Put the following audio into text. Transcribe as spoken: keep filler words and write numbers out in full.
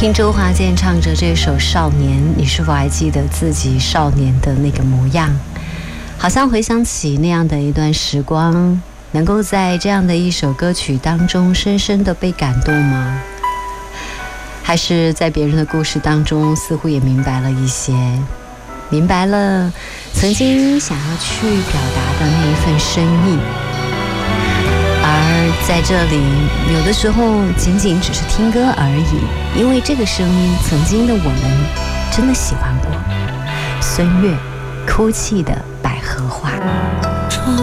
听周华健唱着这首《少年》，你是否还记得自己少年的那个模样？好像回想起那样的一段时光，能够在这样的一首歌曲当中深深的被感动吗？还是在别人的故事当中，似乎也明白了一些，明白了曾经想要去表达的那一份深意。而在这里，有的时候仅仅只是听歌而已，因为这个声音曾经的我们真的喜欢过。孙悦，哭泣的百合花。